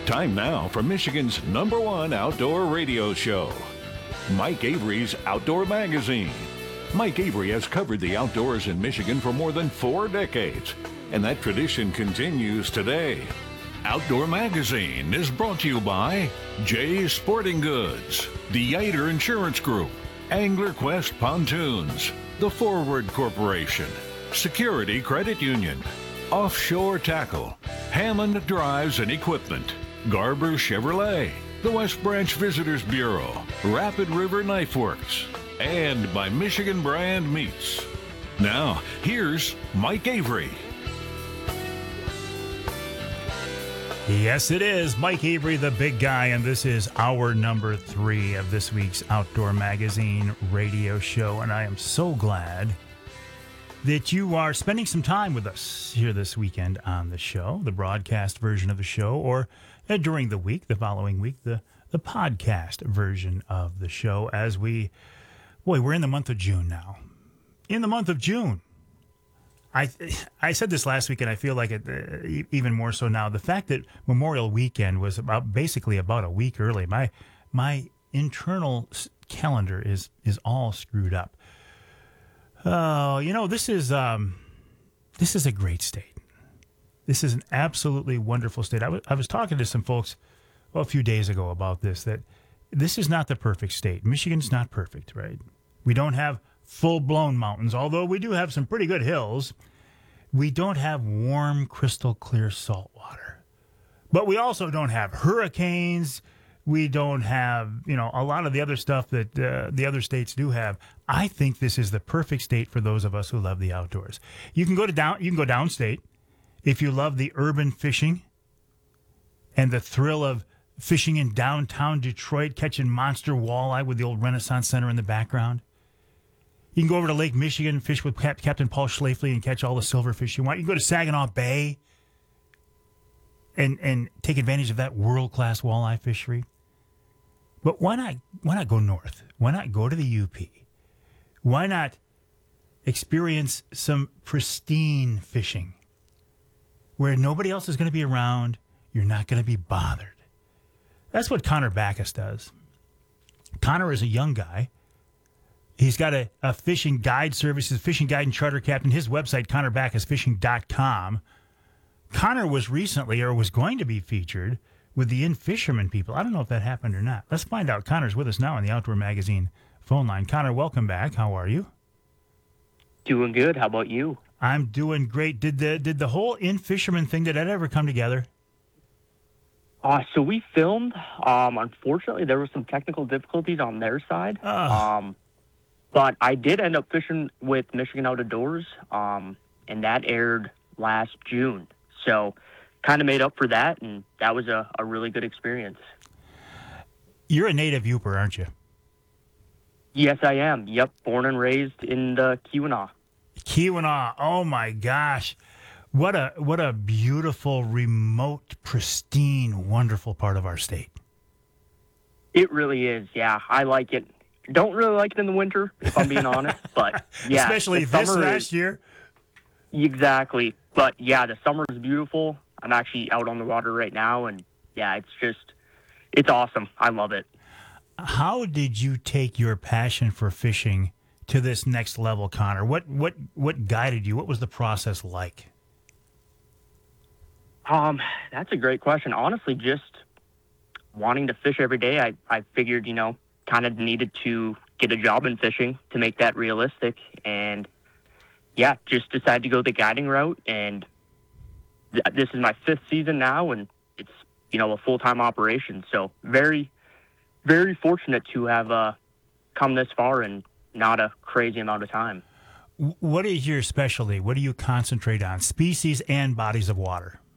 Time now for Michigan's #1 outdoor radio show, Mike Avery's Outdoor Magazine. Mike Avery has covered the outdoors in Michigan for more than 4 decades, and that tradition continues today. Outdoor Magazine is brought to you by Jay's Sporting Goods, the Yater Insurance Group, Angler Quest Pontoons, The Forward Corporation, Security Credit Union, Offshore Tackle, Hammond Drives and Equipment, Garber Chevrolet, the West Branch Visitors Bureau, Rapid River Knife Works, and by Michigan Brand Meats. Now, here's Mike Avery. Yes, it is Mike Avery, the big guy, and this is our number 3 of this week's Outdoor Magazine radio show, and I am so glad that you are spending some time with us here this weekend on the show, the broadcast version of the show, or during the week, the following week, the podcast version of the show as we're in the month of June now. In the month of June. I said this last week, and I feel like it even more so now. The fact that Memorial Weekend was basically about a week early. My internal calendar is all screwed up. Oh, this is a great state. This is an absolutely wonderful state. I was talking to some folks a few days ago about this, that this is not the perfect state. Michigan's not perfect, right? We don't have full-blown mountains, although we do have some pretty good hills. We don't have warm, crystal clear salt water. But we also don't have hurricanes. We don't have, a lot of the other stuff that the other states do have. I think this is the perfect state for those of us who love the outdoors. You can go downstate if you love the urban fishing and the thrill of fishing in downtown Detroit, catching monster walleye with the old Renaissance Center in the background. You can go over to Lake Michigan and fish with Captain Paul Schlafly and catch all the silverfish you want. You can go to Saginaw Bay and take advantage of that world-class walleye fishery. But why not go north? Why not go to the UP? Why not experience some pristine fishing where nobody else is going to be around? You're not going to be bothered. That's what Connor Backus does. Connor is a young guy. He's got a fishing guide service, he's a fishing guide and charter captain. His website, ConnorBackisFishing.com. Connor was recently, or was going to be featured with the In-Fisherman people. I don't know if that happened or not. Let's find out. Connor's with us now on the Outdoor Magazine phone line. Connor, welcome back. How are you? Doing good. How about you? I'm doing great. Did the whole In-Fisherman thing, did that ever come together? So we filmed. Unfortunately, there were some technical difficulties on their side. But I did end up fishing with Michigan Out of Doors, and that aired last June. So kind of made up for that, and that was a really good experience. You're a native Yooper, aren't you? Yes, I am. Yep, born and raised in the Keweenaw. Keweenaw. Oh, my gosh. What a beautiful, remote, pristine, wonderful part of our state. It really is, yeah. I like it. Don't really like it in the winter, if I'm being honest, but yeah. Especially this last year. Exactly. But yeah, the summer is beautiful. I'm actually out on the water right now, and yeah, it's awesome. I love it. How did you take your passion for fishing to this next level, Connor? What guided you? What was the process like? That's a great question. Honestly, just wanting to fish every day. I figured, kind of needed to get a job in fishing to make that realistic. And yeah, just decided to go the guiding route. And this is my 5th season now, and it's, a full-time operation. So very, very fortunate to have come this far in not a crazy amount of time. What is your specialty? What do you concentrate on? Species and bodies of water?